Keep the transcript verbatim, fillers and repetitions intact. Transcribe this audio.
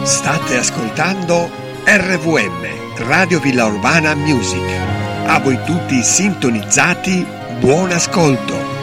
State ascoltando R V M, Radio Villa Urbana Music. A voi tutti sintonizzati, buon ascolto.